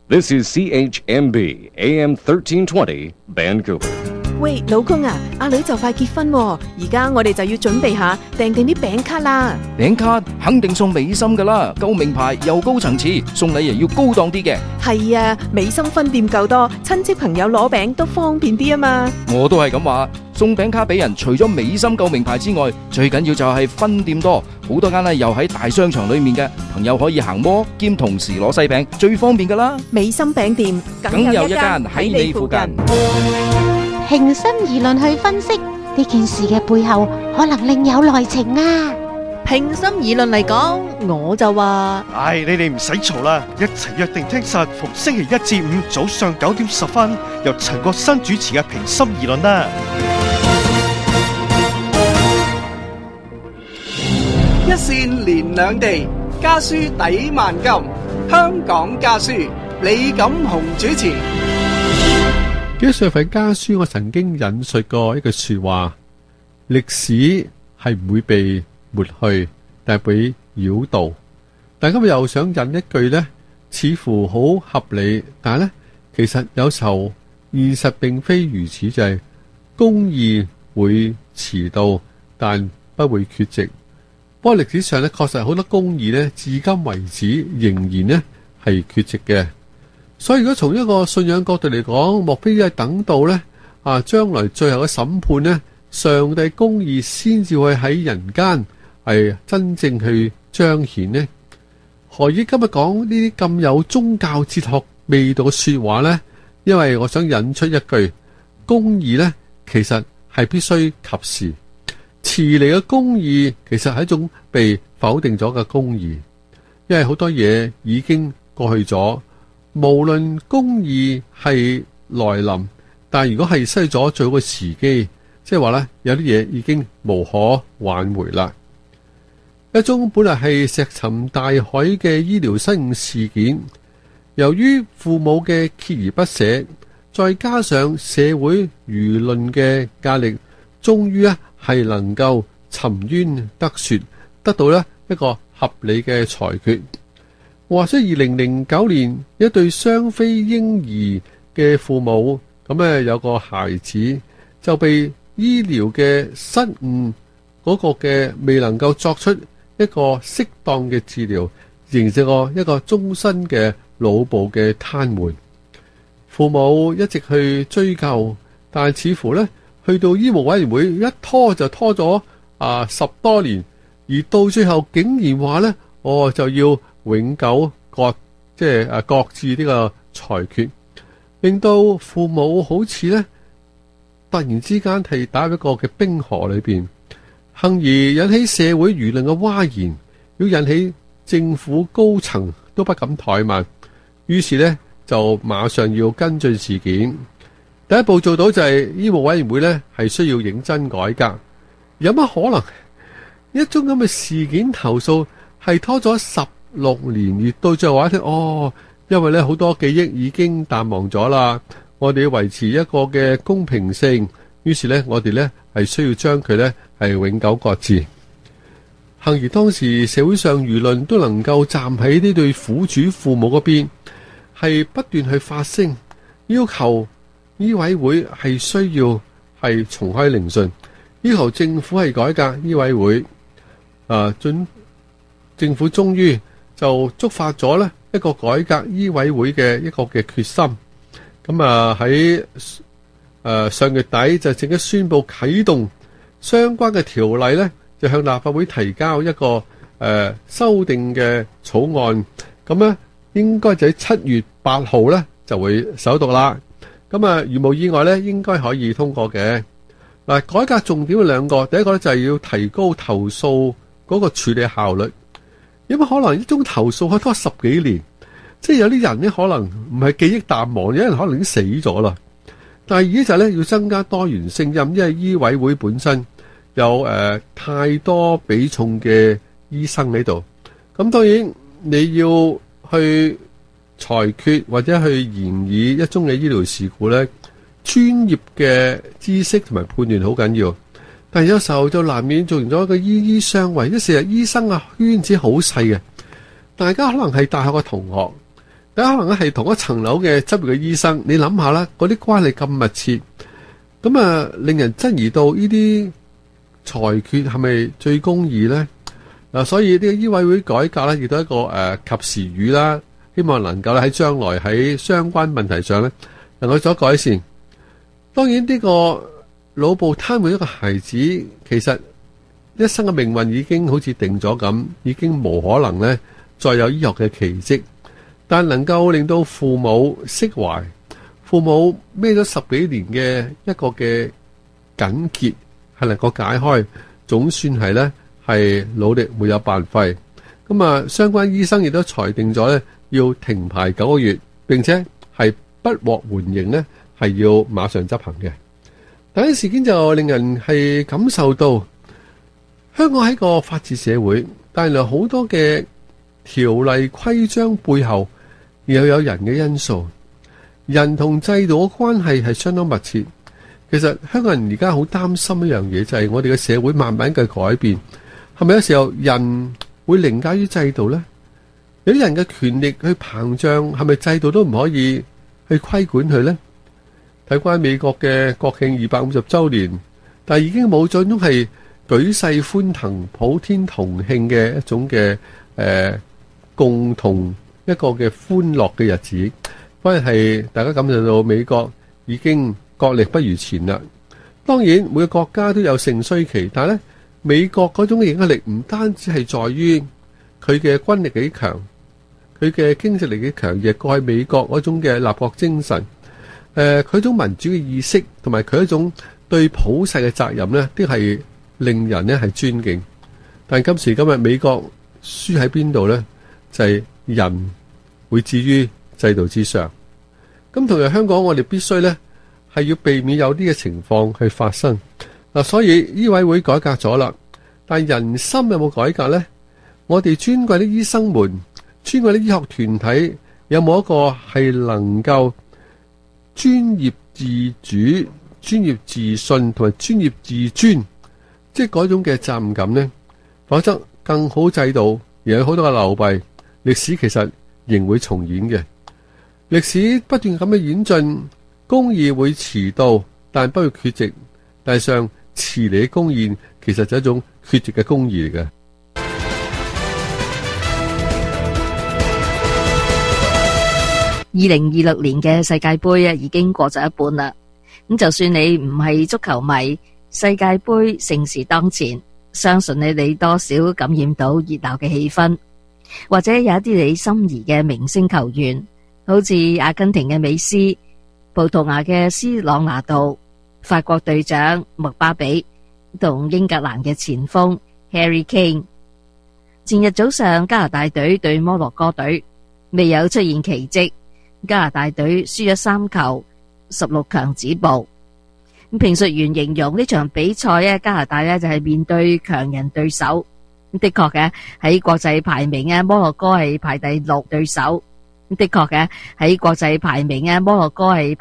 This is CHMB AM 1320 Vancouver。 喂，老公啊，阿女就快結婚喎，而家我哋就要準備下訂定啲餅卡啦。 餅卡肯定送美心噶啦，夠名牌又高層次，送禮又要高檔啲嘅。 係啊，美心分店夠多，親戚朋友攞餅都方便啲啊嘛。 我都係咁話，送餅卡俾人，除咗美心夠名牌之外，最緊要就係分店多，好多間咧又喺大商場裏面嘅，朋友可以行摩兼同時攞西餅，最方便噶啦。 美心餅店梗有一間喺你附近。 平心而論去分析呢件事嘅背後，可能另有內情啊！ 平心而論嚟講，我就話， 你哋唔使嘈啦，一齊約定聽實逢星期一至五早上9:10，由陳國新主持嘅平心而論啦。 一線連兩地，家書抵萬金。香港家書，李錦雄主持。 記得上份家書，我曾經引述過一句說話：歷史係唔會被抹去，但係被繞道。但今日又想引一句呢，似乎好合理，但係呢，其實有時候現實並非如此，就係公義會遲到，但不會缺席。不過歷史上呢，確實好多公義呢，至今為止仍然呢係缺席嘅。所以如果從一個信仰角度嚟講，莫非係等到呢將來最後嘅審判呢，上帝公義先至會喺人間係真正去彰顯呢？何以今日講呢啲咁有宗教哲學味道嘅說話呢？因為我想引出一句，公義呢其實係必須及時，遲嚟嘅公義其實係一種被否定咗嘅公義，因為好多嘢已經過去咗。無論公義係來臨，但如果係失去咗最好嘅時機，即係話呢，有啲嘢已經無可挽回啦。一宗本來係石沉大海嘅醫療失誤事件，由於父母嘅鍥而不捨，再加上社會輿論嘅壓力，終於係能夠沉冤得雪，得到一個合理嘅裁決。或者2009年一對雙非嬰兒嘅父母，咁有個孩子就被醫療嘅失誤嗰個嘅未能夠作出一個適當嘅治療，形成一個終身嘅腦部嘅癱瘓。父母一直去追究，但係似乎呢，去到醫務委員會一拖就拖咗10多年，而到最後竟然話呢，就要永久擱置呢個裁決，令到父母好似呢突然之間係打入一個嘅冰河裏邊，幸而引起社會輿論嘅譁然，要引起政府高層都不敢怠慢，於是呢就馬上要跟進事件。第一步做到就係醫務委員會呢係需要認真改革。有乜可能一宗咁嘅事件投訴係拖咗16年，而到最後話聽因為咧好多記憶已經淡忘咗啦，我哋要維持一個嘅公平性，於是咧我哋咧係需要將佢咧係永久擱置。幸而當時社會上輿論都能夠站喺呢對苦主父母嗰邊，係不斷去發聲，要求醫委會係需要係重開聆訊，要求政府係改革醫委會。政府終於就觸發咗呢一個改革醫委會嘅一個嘅決心。咁喺上月底就正式宣布啟動相關嘅條例呢，就向立法會提交一個修訂嘅草案。咁呢應該就喺7月8號呢就會首讀啦。咁如無意外呢，應該可以通過嘅。改革重點有兩個，第一個呢就係要提高投訴嗰個處理效率。有乜可能一宗投訴可以拖10幾年？即係有啲人呢可能唔係記憶淡忘，有人可能已經死咗啦。但係而家就呢要增加多元聲音，因為醫委會本身有太多比重嘅醫生喺度。咁當然你要去裁決或者去研議一宗嘅醫療事故呢，專業嘅知識同埋判斷好緊要。但係有時候就難免做完咗一個醫相衛，成日醫生圈子好細嘅，大家可能係大學嘅同學， 大家可能係同一層樓嘅執業嘅醫生，你諗下啦，嗰啲關係咁密切，咁啊令人質疑到呢啲裁決係咪最公義呢？所以呢個醫委會改革咧，亦都係一個及時雨啦，希望能夠咧喺將來喺相關問題上咧能夠做改善。當然呢個腦部癱瘓一個孩子，其實一生嘅命運已經好似定咗咁，已經無可能咧再有醫學嘅奇蹟。但能夠令到父母釋懷，父母孭咗10幾年嘅一個嘅緊結係能夠解開，總算係咧係努力沒有白費。咁啊，相關醫生亦都裁定咗咧要停牌9個月，並且係不獲緩刑咧係要馬上執行嘅。但係事件就令人係感受到香港係一個法治社會，但係好多嘅條例規章背後又有人嘅因素，人同制度嘅關係係相當密切。其實香港人而家好擔心一樣嘢，就係我哋嘅社會慢慢嘅改變，係咪有時候人會凌駕於制度呢？有啲人嘅權力去膨脹，係咪制度都唔可以去規管佢呢？睇關美國嘅國慶250周年，但係已經冇咗種係舉世歡騰、普天同慶嘅一種嘅共同一個嘅歡樂嘅日子，反而係大家感受到美國已經國力不如前啦。當然每個國家都有盛衰期，但係咧美國嗰種影響力唔單止係在於佢嘅軍力幾強，佢嘅經濟力幾強，亦過去美國嗰種嘅立國精神，佢一種民主嘅意識，同埋佢一種對普世嘅責任咧，都係令人咧係尊敬。但今時今日美國輸喺邊度咧？就係人會置於制度之上。咁同樣香港，我哋必須咧係要避免有啲嘅情況去發生。所以醫委會改革咗啦，但人心有冇改革呢？我哋尊貴啲醫生們、尊貴啲醫學團體，有冇一個係能夠專業自主、專業自信同埋專業自尊，即係嗰種嘅責任感呢？否則更好制度而有好多嘅流弊，歷史其實仍會重演嘅。歷史不斷咁嘅演進，公義會遲到，但不會缺席。但係上遲嚟嘅公義，其實就係一種缺席嘅公義嚟嘅。 2026年嘅世界盃啊，已經過咗一半啦。咁就算你唔係足球迷，世界盃盛事當前，相信你多少感染到熱鬧嘅氣氛，或者有一啲你心儀嘅明星球員，好似阿根廷嘅美斯、葡萄牙嘅斯朗拿度、法國隊長麥巴比同英格蘭嘅前鋒 Harry Kane。前日早上加拿大隊對摩洛哥隊未有出現奇蹟，加拿大隊輸咗3球，16強止步。評述員形容呢場比賽咧，加拿大咧就係面對強人對手。的確嘅，喺國際排名咧，摩洛哥係排第6對手。的確嘅，喺國際排名咧，摩洛哥係